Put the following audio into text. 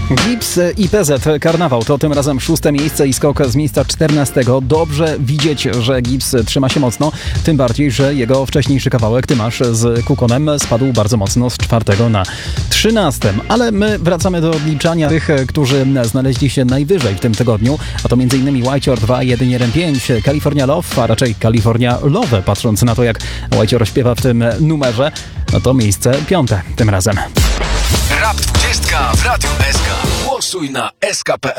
Gips i PZ Karnawał to tym razem 6. miejsce i skok z miejsca 14. Dobrze widzieć, że Gips trzyma się mocno, tym bardziej, że jego wcześniejszy kawałek Ty masz z Kukonem spadł bardzo mocno z 4. na 13. Ale my wracamy do odliczania tych, którzy znaleźli się najwyżej w tym tygodniu, a to m.in. Whitehor 2.1.1.5, California Love, a raczej California Love, patrząc na to, jak Whitehor śpiewa w tym numerze, no to miejsce 5. tym razem. Rap 20 w Radiu SK. Głosuj na SK.pl.